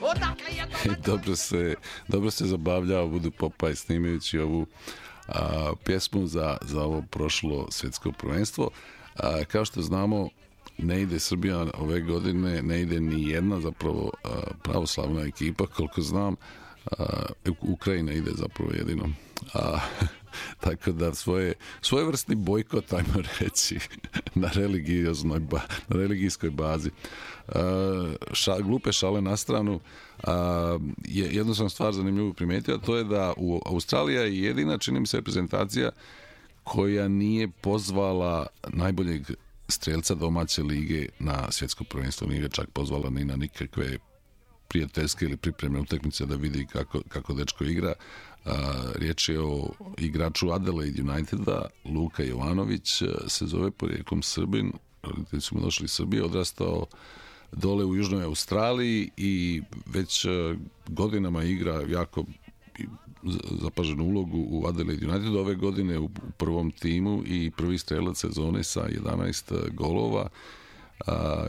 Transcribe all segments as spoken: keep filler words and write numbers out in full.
dobro se, dobro se zabavljao Budu Popaj snimajući ovu a, pjesmu za, za ovo prošlo svjetsko prvenstvo. A, kao što znamo, ne ide Srbija ove godine, ne ide ni jedna zapravo a, pravoslavna ekipa, koliko znam. A, Ukrajina ide zapravo jedino. A, tako da svoje, svojevrsni bojkot, ajmo reći, na, religioznoj ba, na religijskoj bazi. A, ša, glupe šale na stranu, a, je jednostavna stvar zanimljivu primetio, a to je da u Australija je jedina, čini mi se, reprezentacija koja nije pozvala najboljeg strelca domaće lige na svjetsko prvenstvo, nije ga čak pozvala ni na nikakve prijateljske ili pripremne utakmice da vidi kako, kako dečko igra. A, riječ je o igraču Adelaide Uniteda, Luka Jovanović, se zove porijeklom Srbin, roditelji su mu došli iz Srbije, odrastao dole u Južnoj Australiji i već godinama igra jako zapaženu ulogu u Adelaide Unitedu, ove godine u prvom timu i prvi strelac sezone sa jedanaest golova. A,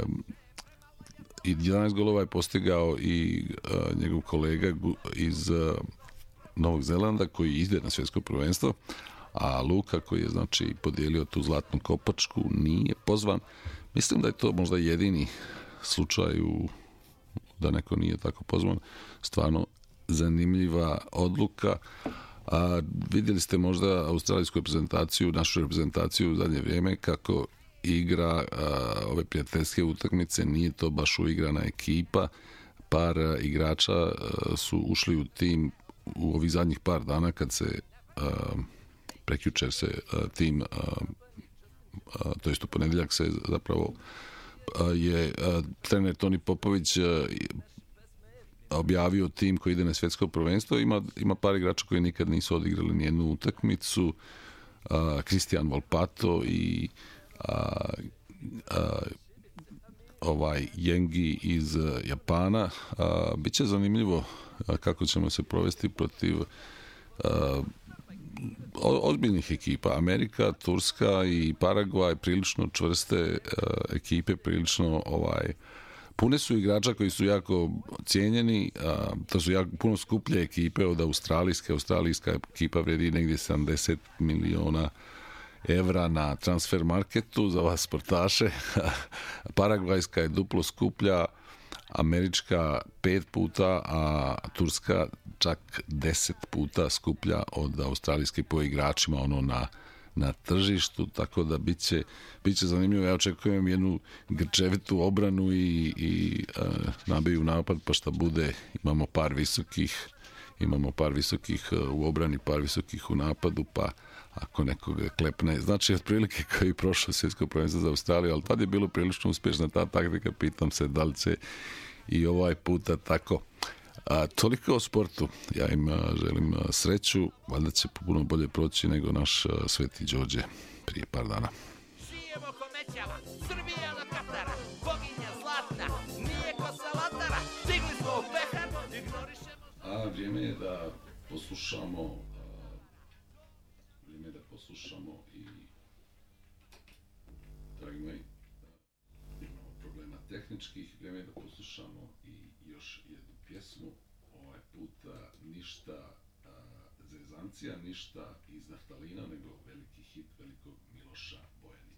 i jedanaest golova je postigao i a, njegov kolega iz a, Novog Zelanda koji ide na svjetsko prvenstvo, a Luka koji je znači podijelio tu zlatnu kopačku nije pozvan. Mislim da je to možda jedini slučaj u, da neko nije tako pozvan. Stvarno zanimljiva odluka. A, vidjeli ste možda australijsku reprezentaciju, našu reprezentaciju u zadnje vrijeme kako igra a, ove prijateljske utakmice, nije to baš uigrana ekipa. Par a, igrača a, su ušli u tim u ovih zadnjih par dana kad se a, prekjučer se a, tim a, a, to jest u ponedjeljak se zapravo a, je a, trener Toni Popović a, objavio tim koji ide na svjetsko prvenstvo. Ima, ima par igrača koji nikad nisu odigrali nijednu utakmicu. Cristian Volpato i a, a, ovaj Yengi iz Japana. A, biće zanimljivo a, kako ćemo se provesti protiv a, ozbiljnih ekipa. Amerika, Turska i Paragvaj prilično čvrste a, ekipe, prilično ovaj pune su igrača koji su jako cijenjeni, a, to su jako, puno skuplje ekipe od australijske. Australijska ekipa vredi negdje sedamdeset miliona evra na transfer marketu za vas sportaše. Paragvajska je duplo skuplja, američka pet puta, a turska čak deset puta skuplja od australijske po igračima, ono na na tržištu, tako da biće, biće zanimljivo. Ja očekujem jednu grčevitu obranu i, i uh, nabiju napad, pa šta bude, imamo par visokih imamo par visokih uh, u obrani, par visokih u napadu, pa ako nekoga klepne, znači otprilike kao i prošlo svjetsko prvenstvo za Australiju, ali tad je bilo prilično uspješna ta taktika, pitam se da li će i ovaj puta tako. A, toliko o sportu. Ja im a, želim a, sreću, valjda će puno bolje proći nego naš a, Sveti Đorđe prije par dana. Šijemo ko mećava, Srbija na Katara, boginja zlatna, nije ko salatara, stigli smo u pehar, ignorišemo... A vrijeme je da poslušamo a, vrijeme je da poslušamo i dragi moji, imamo problema tehničkih, vrijeme je da poslušamo i još jednu pjesmu, ovaj puta ništa a, zezancija, ništa iz naftalina, nego veliki hit velikog Miloša Bojana.